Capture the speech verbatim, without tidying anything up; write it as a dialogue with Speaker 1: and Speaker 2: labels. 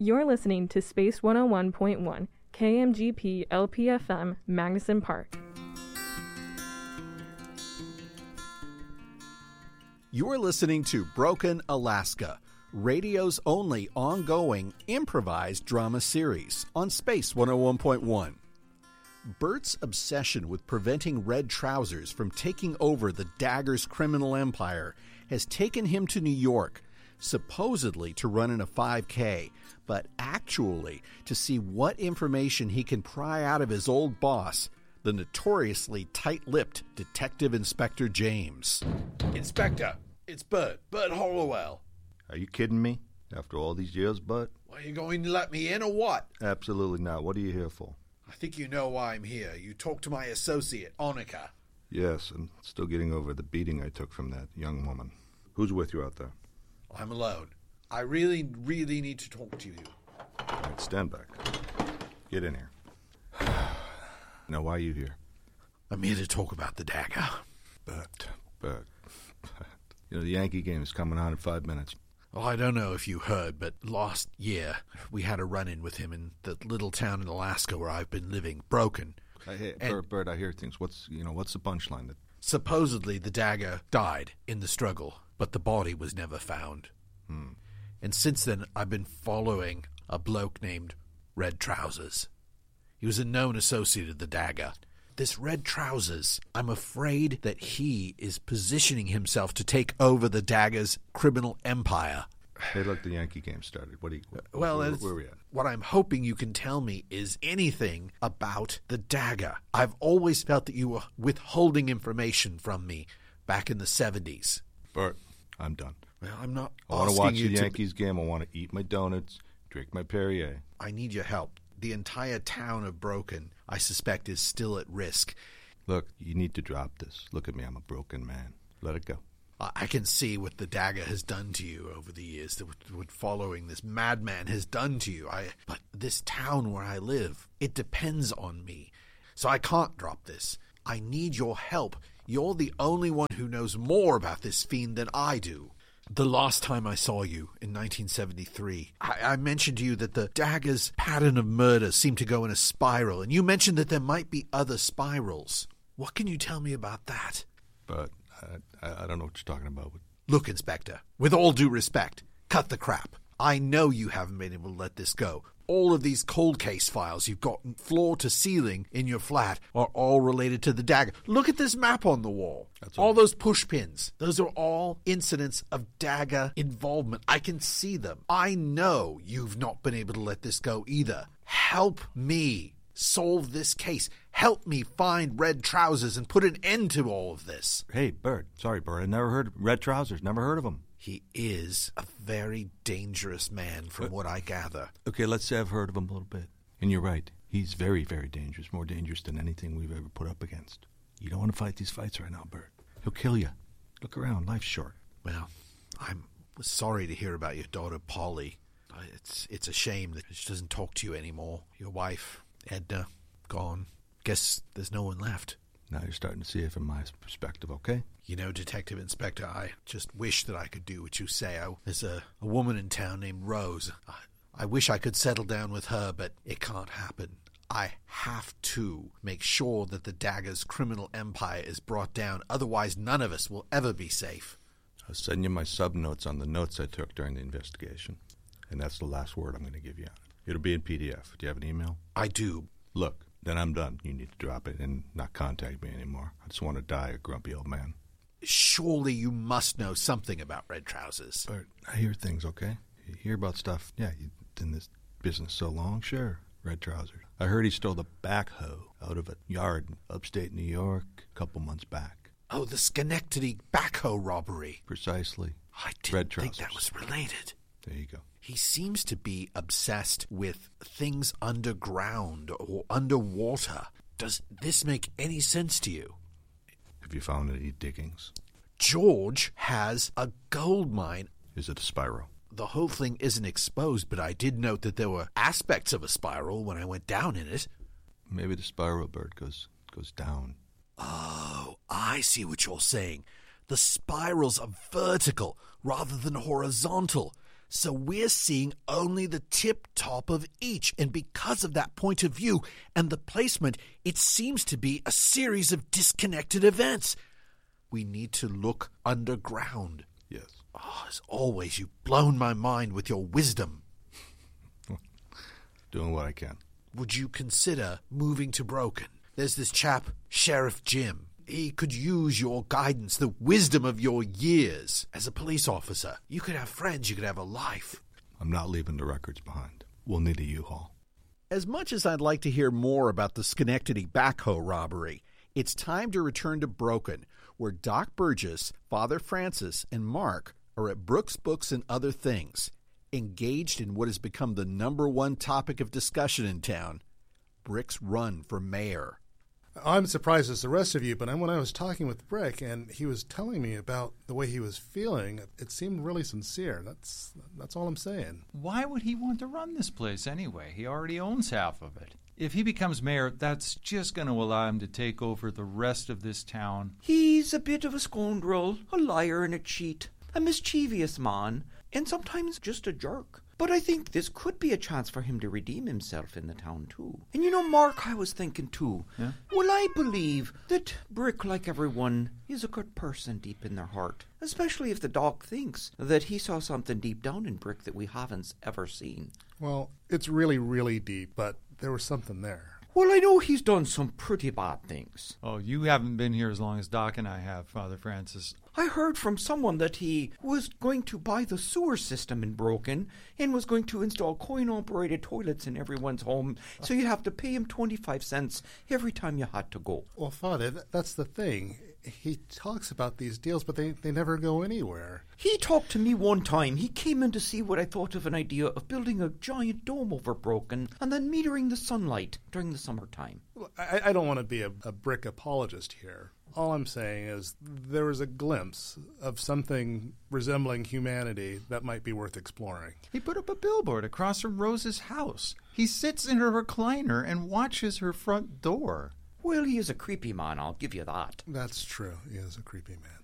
Speaker 1: You're listening to Space one oh one point one, K M G P L P F M, Magnuson Park.
Speaker 2: You're listening to Broken Alaska, radio's only ongoing improvised drama series on Space one oh one point one. Bert's obsession with preventing Red Trousers from taking over the Dagger's criminal empire has taken him to New York, supposedly to run in a five K, but actually to see what information he can pry out of his old boss, the notoriously tight-lipped Detective Inspector James.
Speaker 3: Inspector, it's Bert, Bert Hollowell.
Speaker 4: Are you kidding me? After all these years, Bert?
Speaker 3: Are you going to let me in or what?
Speaker 4: Absolutely not. What are you here for?
Speaker 3: I think you know why I'm here. You talked to my associate, Annika.
Speaker 4: Yes, and still getting over the beating I took from that young woman. Who's with you out there?
Speaker 3: I'm alone. I really, really need to talk to you.
Speaker 4: All right, stand back. Get in here. Now, why are you here?
Speaker 3: I'm here to talk about the dagger.
Speaker 4: Bert, Bert, Bert. You know, the Yankee game is coming on in five minutes.
Speaker 3: Well, I don't know if you heard, but last year we had a run-in with him in the little town in Alaska where I've been living, Broken.
Speaker 4: I hear,
Speaker 3: And-
Speaker 4: Bert, Bert, I hear things. What's, you know, what's the punchline? That
Speaker 3: Supposedly the dagger died in the struggle, but the body was never found.
Speaker 4: Hmm.
Speaker 3: And since then, I've been following a bloke named Red Trousers. He was a known associate of the dagger. This Red Trousers, I'm afraid that he is positioning himself to take over the dagger's criminal empire.
Speaker 4: Hey, look, the Yankee game started. What do you?
Speaker 3: Well,
Speaker 4: where,
Speaker 3: that's-
Speaker 4: where are we at?
Speaker 3: what I'm hoping you can tell me is anything about the dagger. I've always felt that you were withholding information from me back in the seventies.
Speaker 4: Bert, I'm done.
Speaker 3: Well, I'm not
Speaker 4: I want to
Speaker 3: asking
Speaker 4: watch
Speaker 3: you
Speaker 4: the
Speaker 3: to...
Speaker 4: Yankees game. I want to eat my donuts, drink my Perrier.
Speaker 3: I need your help. The entire town of Broken, I suspect, is still at risk.
Speaker 4: Look, you need to drop this. Look at me. I'm a broken man. Let it go.
Speaker 3: I I can see what the dagger has done to you over the years, that what, what following this madman has done to you. I, but this town where I live, it depends on me. So I can't drop this. I need your help. You're the only one who knows more about this fiend than I do. The last time I saw you, in nineteen seventy-three, I, I mentioned to you that the dagger's pattern of murder seemed to go in a spiral, and you mentioned that there might be other spirals. What can you tell me about that?
Speaker 4: But I, I, I don't know what you're talking about.
Speaker 3: Look, Inspector, with all due respect, cut the crap. I know you haven't been able to let this go. All of these cold case files you've got floor to ceiling in your flat are all related to the dagger. Look at this map on the wall.
Speaker 4: That's
Speaker 3: all
Speaker 4: all.
Speaker 3: those push pins. Those are all incidents of dagger involvement. I can see them. I know you've not been able to let this go either. Help me solve this case. Help me find Red Trousers and put an end to all of this.
Speaker 4: Hey, Bert. Sorry, Bert. I never heard of Red Trousers. Never heard of him.
Speaker 3: He is a very dangerous man, from what I gather.
Speaker 4: Okay, let's say I've heard of him a little bit. And you're right. He's very, very dangerous. More dangerous than anything we've ever put up against. You don't want to fight these fights right now, Bert. He'll kill you. Look around. Life's short.
Speaker 3: Well, I'm sorry to hear about your daughter, Polly. Uh, It's it's a shame that she doesn't talk to you anymore. Your wife, Edna, gone. Guess there's no one left.
Speaker 4: Now you're starting to see it from my perspective, okay?
Speaker 3: You know, Detective Inspector, I just wish that I could do what you say. I, there's a, a woman in town named Rose. I, I wish I could settle down with her, but it can't happen. I have to make sure that the dagger's criminal empire is brought down. Otherwise, none of us will ever be safe.
Speaker 4: I'll send you my sub-notes on the notes I took during the investigation. And that's the last word I'm going to give you on it. It'll be in P D F. Do you have an email?
Speaker 3: I do.
Speaker 4: Look, then I'm done. You need to drop it and not contact me anymore. I just want to die a grumpy old man.
Speaker 3: Surely you must know something about Red Trousers.
Speaker 4: Bert, I hear things, okay? You hear about stuff. Yeah, you've been in this business so long. Sure, Red Trousers. I heard he stole the backhoe out of a yard in upstate New York a couple months back.
Speaker 3: Oh, the Schenectady backhoe robbery.
Speaker 4: Precisely.
Speaker 3: I didn't
Speaker 4: Red
Speaker 3: think
Speaker 4: Trousers.
Speaker 3: that was related.
Speaker 4: There you go.
Speaker 3: He seems to be obsessed with things underground or underwater. Does this make any sense to you?
Speaker 4: Have you found any diggings?
Speaker 3: George has a gold mine.
Speaker 4: Is it a spiral?
Speaker 3: The whole thing isn't exposed, but I did note that there were aspects of a spiral when I went down in it.
Speaker 4: Maybe the spiral, Bert, goes goes down.
Speaker 3: Oh, I see what you're saying. The spirals are vertical rather than horizontal. So we're seeing only the tip top of each, and because of that point of view and the placement, it seems to be a series of disconnected events. We need to look underground.
Speaker 4: Yes.
Speaker 3: Oh, as always, you've blown my mind with your wisdom.
Speaker 4: Doing what I can.
Speaker 3: Would you consider moving to Broken? There's this chap, Sheriff Jim. He could use your guidance, the wisdom of your years as a police officer. You could have friends, you could have a life.
Speaker 4: I'm not leaving the records behind. We'll need a U-Haul.
Speaker 2: As much as I'd like to hear more about the Schenectady backhoe robbery, it's time to return to Broken, where Doc Burgess, Father Francis, and Mark are at Brooks Books and Other Things, engaged in what has become the number one topic of discussion in town, Brick's run for mayor.
Speaker 5: I'm surprised as the rest of you, but when I was talking with Brick and he was telling me about the way he was feeling, it seemed really sincere. That's that's all I'm saying.
Speaker 6: Why would he want to run this place anyway? He already owns half of it. If he becomes mayor, that's just going to allow him to take over the rest of this town.
Speaker 7: He's a bit of a scoundrel, a liar and a cheat, a mischievous man, and sometimes just a jerk. But I think this could be a chance for him to redeem himself in the town, too. And you know, Mark, I was thinking, too.
Speaker 6: Yeah?
Speaker 7: Well, I believe that Brick, like everyone, is a good person deep in their heart. Especially if the doc thinks that he saw something deep down in Brick that we haven't ever seen.
Speaker 5: Well, it's really, really deep, but there was something there.
Speaker 7: Well, I know he's done some pretty bad things.
Speaker 6: Oh, you haven't been here as long as Doc and I have, Father Francis.
Speaker 7: I heard from someone that he was going to buy the sewer system in Broken and was going to install coin-operated toilets in everyone's home, so you'd have to pay him twenty-five cents every time you had to go.
Speaker 5: Well, Father, th- that's the thing. He talks about these deals, but they, they never go anywhere.
Speaker 7: He talked to me one time. He came in to see what I thought of an idea of building a giant dome over Broken and then metering the sunlight during the summertime.
Speaker 5: I, I don't want to be a, a Brick apologist here. All I'm saying is there was a glimpse of something resembling humanity that might be worth exploring.
Speaker 6: He put up a billboard across from Rose's house. He sits in her recliner and watches her front door.
Speaker 7: Well, he is a creepy man, I'll give you that.
Speaker 5: That's true. He is a creepy man.